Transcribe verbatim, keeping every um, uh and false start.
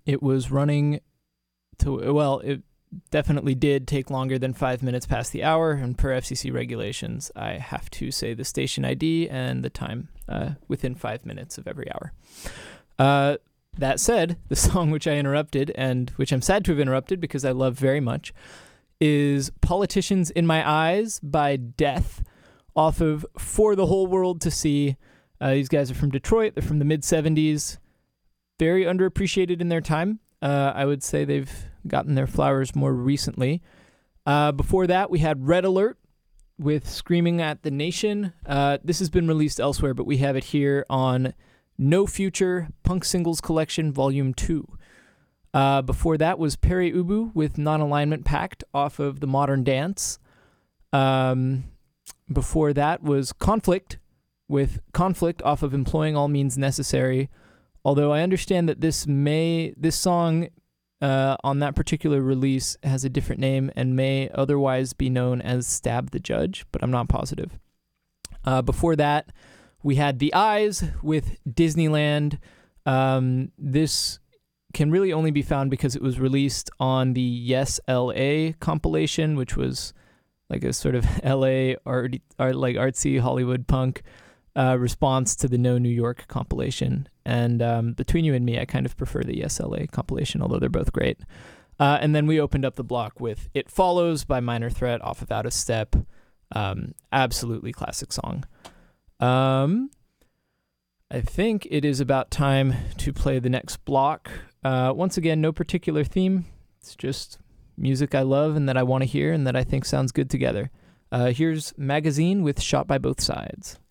It was running to, well, it definitely did take longer than five minutes past the hour, and per F C C regulations, I have to say the station I D and the time uh, within five minutes of every hour. Uh, that said, the song which I interrupted, and which I'm sad to have interrupted because I love very much, is Politicians in My Eyes by Death, off of For the Whole World to See. Uh, these guys are from Detroit. They're from the mid-seventies. Very underappreciated in their time. Uh, I would say they've gotten their flowers more recently. Uh, before that, we had Red Alert with Screaming at the Nation. Uh, this has been released elsewhere, but we have it here on No Future Punk Singles Collection Volume two. Uh, before that was Pere Ubu with Non-Alignment Pact off of The Modern Dance. Um, before that was Conflict with Conflict off of Employing All Means Necessary. Although I understand that this may this song uh, on that particular release has a different name and may otherwise be known as Stab the Judge, but I'm not positive. Uh, before that, we had The Eyes with Disneyland. Um, this can really only be found because it was released on the Yes L A compilation, which was like a sort of L A art, art like artsy Hollywood punk uh, response to the No New York compilation. And um, between you and me, I kind of prefer the Yes L A compilation, although they're both great. Uh, and then we opened up the block with It Follows by Minor Threat off of Out of Step. Um, absolutely classic song. Um, I think it is about time to play the next block. Uh, once again, no particular theme. It's just music I love and that I want to hear and that I think sounds good together. Uh, here's Magazine with Shot by Both Sides.